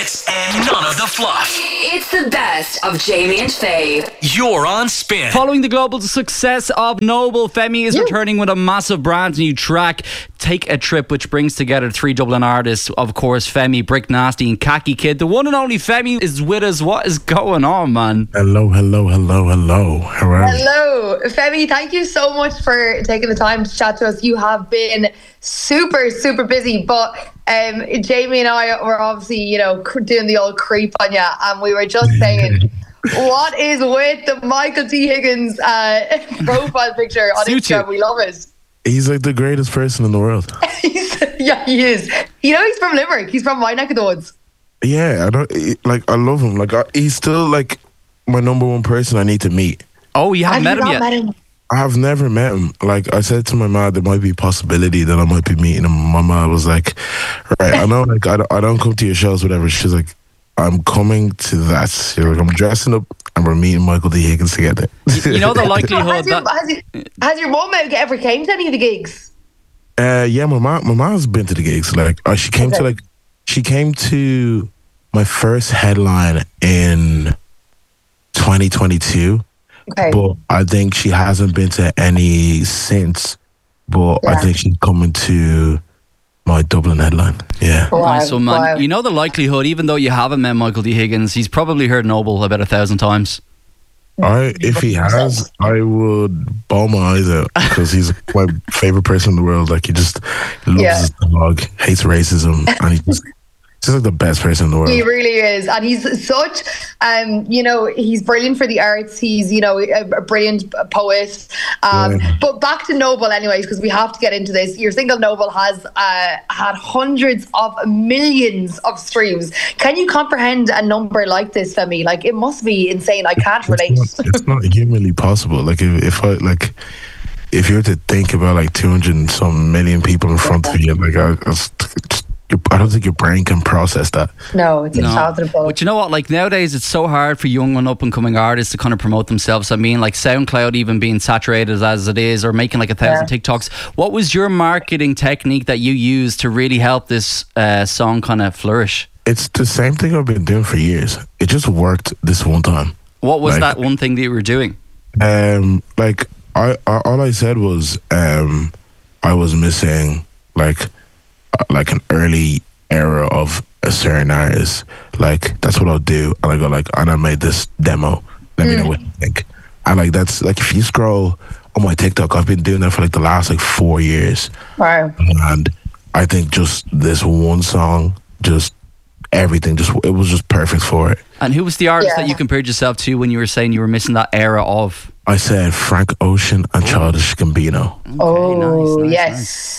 hits and none of the fluff. It's the best of Jamie and Faye. You're on Spin. Following the global success of Noble, Femi is returning with a massive brand new track, Take a Trip, which brings together three Dublin artists, of course, Femi, Brick Nasty and Khaki Kid. The one and only Femi is with us. What is going on, man? Hello. How are you? Hello, Femi. Thank you so much for taking the time to chat to us. You have been super busy, but Jamie and I were obviously, doing the old creep on you, and we were just saying, what is with the Michael D. Higgins profile picture on Instagram? We love it. He's like the greatest person in the world. Yeah, he is. He's from Limerick. He's from my neck of the woods. Yeah, I love him. He's still like my number one person I need to meet. Oh, you haven't met him yet? I have never met him. Like I said to my mom, there might be a possibility that I might be meeting him. My mom was like, right, I know, like I don't come to your shows, whatever. She's like, I'm coming to that. She's like, I'm dressing up and we're meeting Michael D. Higgins together. You know the likelihood has your mom ever came to any of the gigs? Yeah, my mom's been to the gigs. Like she came to my first headline in 2022. Okay. But I think she hasn't been to any since. But I think she's coming to my Dublin headline. Yeah. Wow. Nice one, man. Wow. You know the likelihood, even though you haven't met Michael D. Higgins, he's probably heard Noble about 1,000 times. If he has, I would bawl my eyes out because he's my favorite person in the world. Like he just loves his dog, hates racism, and he's just like the best person in the world. He really is. And he's such, he's brilliant for the arts. He's, a brilliant poet. But back to Noble anyways, because we have to get into this. Your single Noble has had hundreds of millions of streams. Can you comprehend a number like this, Femi? Like, it must be insane. I can't relate. It's not humanly possible. Like, if you were to think about like 200 and some million people in front of you, like, I don't think your brain can process that. No, it's unfathomable. But you know what? Like nowadays, it's so hard for young and up and coming artists to kind of promote themselves. I mean, like SoundCloud even being saturated as it is, or making like 1,000 TikToks. What was your marketing technique that you used to really help this song kind of flourish? It's the same thing I've been doing for years. It just worked this one time. What was that one thing that you were doing? All I said was I was missing like an early era of a certain artist. Like that's what I'll do. And I go like, and I made this demo. Let me know what you think. And like that's like if you scroll on my TikTok, I've been doing that for like the last like 4 years. Wow. And I think just this one song, just everything, it was just perfect for it. And who was the artist that you compared yourself to when you were saying you were missing that era of? I said Frank Ocean and Childish Gambino. Yes.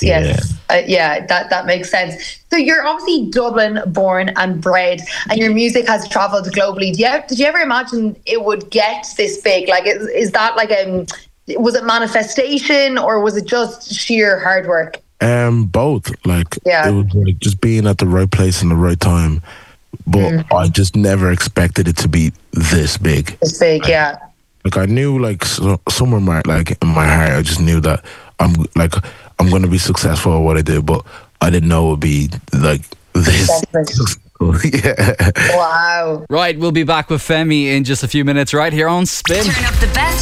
That makes sense. So you're obviously Dublin born and bred, and your music has travelled globally. Did you ever imagine it would get this big? Like, is that like was it manifestation or was it just sheer hard work? Both. Like, it was like just being at the right place in the right time. But I just never expected it to be this big. This big, yeah. Like I knew, like somewhere in my heart, I just knew that I'm going to be successful at what I do, but I didn't know it would be like this. Wow. Right, we'll be back with Femi in just a few minutes right here on Spin. Turn up the best